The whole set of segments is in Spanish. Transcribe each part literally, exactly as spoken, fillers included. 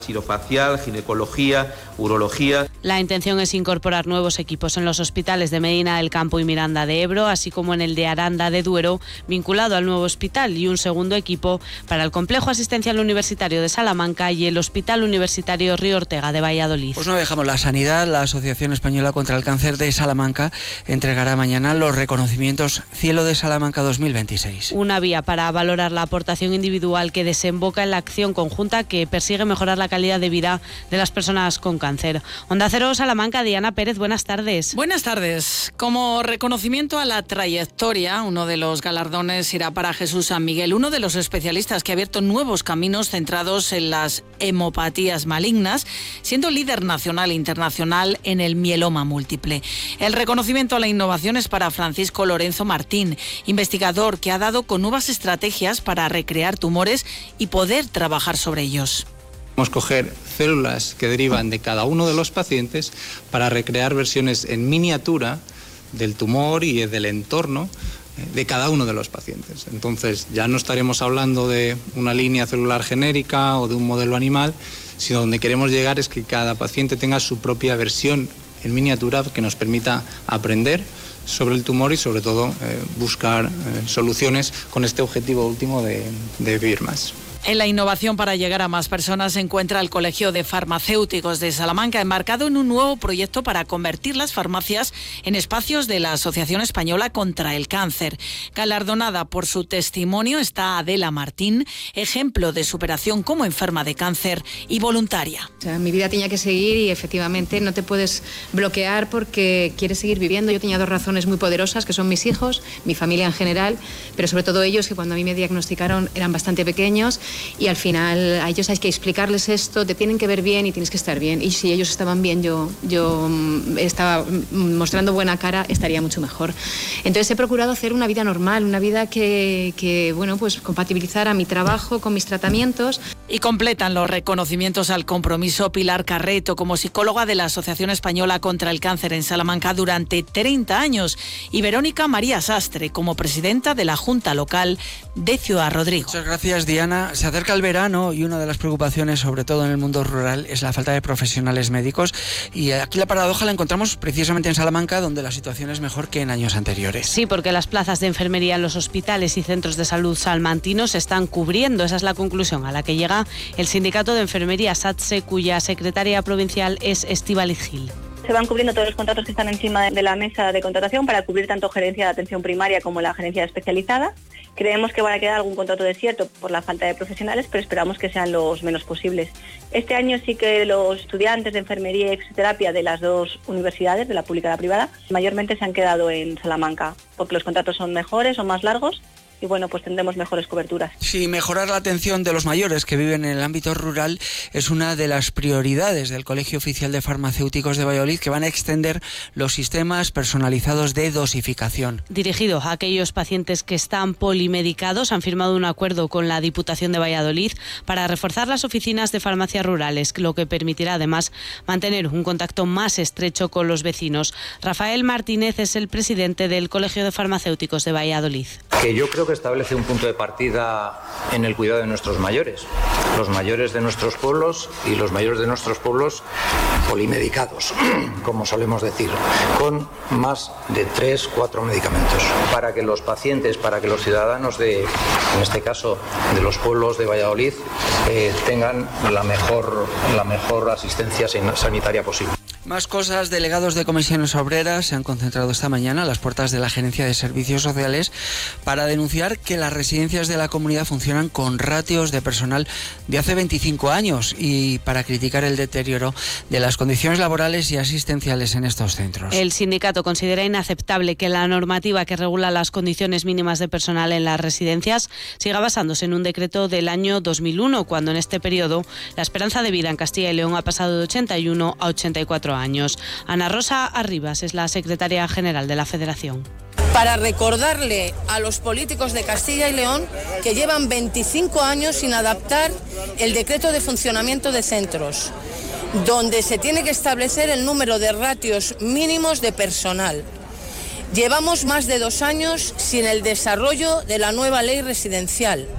Cirofacial, ginecología, urología. La intención es incorporar nuevos equipos en los hospitales de Medina del Campo y Miranda de Ebro, así como en el de Aranda de Duero, vinculado al nuevo hospital, y un segundo equipo para el Complejo Asistencial Universitario de Salamanca y el Hospital Universitario Río Ortega de Valladolid. Pues no dejamos la sanidad. La Asociación Española contra el Cáncer de Salamanca entregará mañana los reconocimientos Cielo de Salamanca dos mil veintiséis. Una vía para valorar la aportación individual que desemboca en la acción conjunta que persigue mejorar la calidad de vida de las personas con cáncer. Onda Cero Salamanca, Diana Pérez, buenas tardes. Buenas tardes. Como reconocimiento a la trayectoria, uno de los galardones irá para Jesús San Miguel, uno de los especialistas que ha abierto nuevos caminos centrados en las hemopatías malignas, siendo líder nacional e internacional en el mieloma múltiple. El reconocimiento a la innovación es para Francisco Lorenzo Martín, investigador que ha dado con nuevas estrategias para recrear tumores y poder trabajar sobre ellos. Vamos a coger células que derivan de cada uno de los pacientes para recrear versiones en miniatura del tumor y del entorno de cada uno de los pacientes. Entonces ya no estaremos hablando de una línea celular genérica o de un modelo animal, sino donde queremos llegar es que cada paciente tenga su propia versión en miniatura que nos permita aprender sobre el tumor y sobre todo eh, buscar eh, soluciones con este objetivo último de, de vivir más. En la innovación para llegar a más personas se encuentra el Colegio de Farmacéuticos de Salamanca, embarcado en un nuevo proyecto para convertir las farmacias en espacios de la Asociación Española contra el Cáncer. Galardonada por su testimonio está Adela Martín, ejemplo de superación como enferma de cáncer y voluntaria. O sea, mi vida tenía que seguir y efectivamente no te puedes bloquear porque quieres seguir viviendo. Yo tenía dos razones muy poderosas, que son mis hijos, mi familia en general, pero sobre todo ellos, que cuando a mí me diagnosticaron eran bastante pequeños. Y al final a ellos hay que explicarles esto, te tienen que ver bien y tienes que estar bien. Y si ellos estaban bien, yo, yo estaba mostrando buena cara, estaría mucho mejor. Entonces he procurado hacer una vida normal, una vida que, que bueno, pues compatibilizara mi trabajo con mis tratamientos. Y completan los reconocimientos al compromiso Pilar Carreto como psicóloga de la Asociación Española contra el Cáncer en Salamanca durante treinta años y Verónica María Sastre como presidenta de la Junta Local de Ciudad Rodrigo. Muchas gracias, Diana. Se acerca el verano y una de las preocupaciones, sobre todo en el mundo rural, es la falta de profesionales médicos. Y aquí la paradoja la encontramos precisamente en Salamanca, donde la situación es mejor que en años anteriores. Sí, porque las plazas de enfermería en los hospitales y centros de salud salmantinos se están cubriendo. Esa es la conclusión a la que llega el sindicato de enfermería SATSE, cuya secretaria provincial es Estíbaliz Gil. Se van cubriendo todos los contratos que están encima de la mesa de contratación para cubrir tanto gerencia de atención primaria como la gerencia especializada. Creemos que van a quedar algún contrato desierto por la falta de profesionales, pero esperamos que sean los menos posibles. Este año sí que los estudiantes de enfermería y exoterapia de las dos universidades, de la pública y la privada, mayormente se han quedado en Salamanca, porque los contratos son mejores, son más largos. Y bueno, pues tendremos mejores coberturas. Sí, mejorar la atención de los mayores que viven en el ámbito rural es una de las prioridades del Colegio Oficial de Farmacéuticos de Valladolid, que van a extender los sistemas personalizados de dosificación. Dirigido a aquellos pacientes que están polimedicados, han firmado un acuerdo con la Diputación de Valladolid para reforzar las oficinas de farmacias rurales, lo que permitirá además mantener un contacto más estrecho con los vecinos. Rafael Martínez es el presidente del Colegio de Farmacéuticos de Valladolid. Que yo creo que establece un punto de partida en el cuidado de nuestros mayores, los mayores de nuestros pueblos y los mayores de nuestros pueblos polimedicados, como solemos decir, con más de tres, cuatro medicamentos, para que los pacientes, para que los ciudadanos de, en este caso, de los pueblos de Valladolid, eh, tengan la mejor, la mejor asistencia sanitaria posible. Más cosas. Delegados de comisiones obreras se han concentrado esta mañana a las puertas de la Gerencia de Servicios Sociales para denunciar que las residencias de la comunidad funcionan con ratios de personal de hace veinticinco años y para criticar el deterioro de las condiciones laborales y asistenciales en estos centros. El sindicato considera inaceptable que la normativa que regula las condiciones mínimas de personal en las residencias siga basándose en un decreto del año dos mil uno, cuando en este periodo la esperanza de vida en Castilla y León ha pasado de ochenta y uno a ochenta y cuatro años. Ana Rosa Arribas es la secretaria general de la Federación. Para recordarle a los políticos de Castilla y León que llevan veinticinco años sin adaptar el decreto de funcionamiento de centros, donde se tiene que establecer el número de ratios mínimos de personal. Llevamos más de dos años sin el desarrollo de la nueva ley residencial.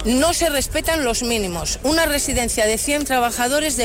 no se respetan los mínimos. Una residencia de cien trabajadores de